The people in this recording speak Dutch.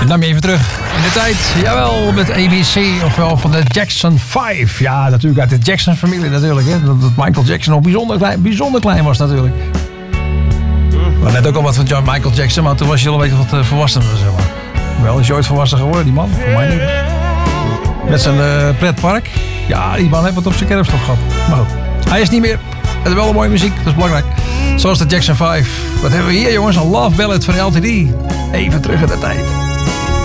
nam je even terug in de tijd. Jawel, met ABC, ofwel van de Jackson 5. Ja, natuurlijk uit de Jackson-familie natuurlijk. Hè. Dat Michael Jackson nog bijzonder klein was natuurlijk. Maar net ook al wat van John Michael Jackson, maar toen was je al een beetje wat volwassener, zeg maar. Wel, is je ooit volwassen geworden, die man? Voor mij niet. Met zijn pretpark. Ja, die man heeft wat op zijn kerfstok gehad. Maar goed, hij is niet meer. Het is wel een mooie muziek, dat is belangrijk. Zoals de Jackson 5. Wat hebben we hier, jongens? Een love ballad van LTD. Even terug in de tijd.